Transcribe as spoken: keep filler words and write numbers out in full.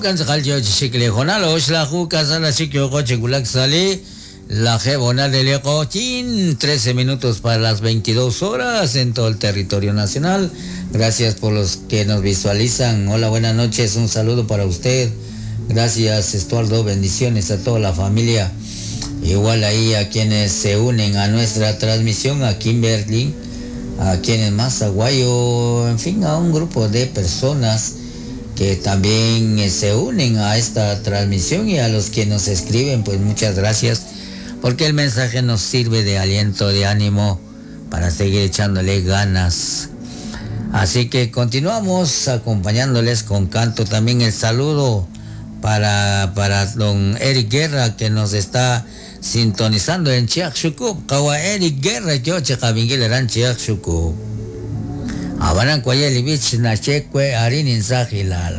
kan sakal yo chikle honal oshla hu kasala chikyo ko chigulak sali la jebona de Leco Chin, trece minutos para las veintidós horas en todo el territorio nacional. Gracias por los que nos visualizan. Hola, buenas noches, un saludo para usted. Gracias, Estuardo, bendiciones a toda la familia. Igual ahí a quienes se unen a nuestra transmisión, a Kimberly, a quienes más, a Guayo, en fin, a un grupo de personas que también eh, se unen a esta transmisión, y a los que nos escriben, pues muchas gracias, porque el mensaje nos sirve de aliento, de ánimo para seguir echándole ganas. Así que continuamos acompañándoles con canto. También el saludo para, para don Eric Guerra, que nos está sintonizando en Chiaxucup. Kawa Eric Guerra, yo checabingil eran Chiaxucup. Abanan kwayeli bich na chekwe arin insajilal.